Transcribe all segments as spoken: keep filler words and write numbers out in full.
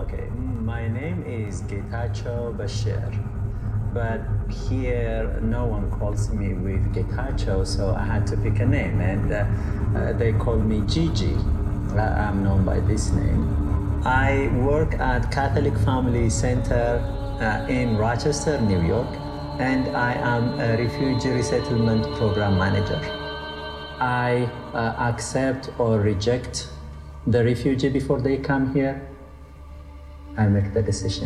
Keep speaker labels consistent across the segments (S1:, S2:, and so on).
S1: Okay, my name is Getachew Bashir, but here no one calls me with Getachew, so I had to pick a name, and uh, uh, they call me Gigi. Uh, I'm known by this name. I work at Catholic Family Center uh, in Rochester, New York, and I am a refugee resettlement program manager. I uh, accept or reject the refugee before they come here. I make the decision.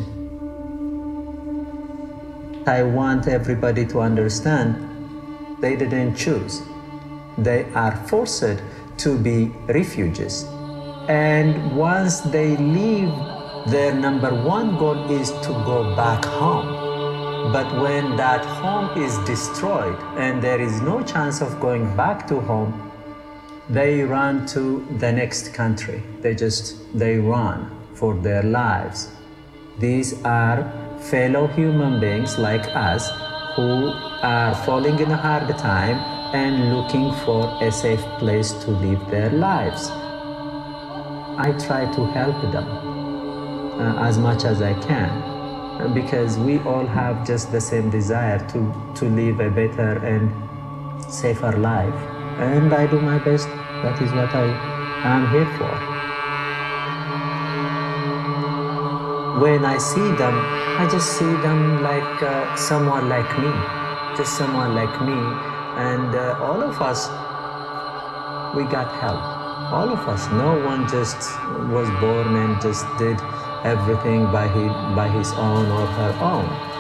S1: I want everybody to understand they didn't choose. They are forced to be refugees. And once they leave, their number one goal is to go back home. But when that home is destroyed and there is no chance of going back to home, they run to the next country. They just, they run for their lives. These are fellow human beings like us who are falling in a hard time and looking for a safe place to live their lives. I try to help them uh, as much as I can, because we all have just the same desire to, to live a better and safer life. And I do my best. That is what I am here for. When I see them, I just see them like uh, someone like me, just someone like me. And uh, all of us, we got help. All of us. No one just was born and just did everything by his, by his own or her own.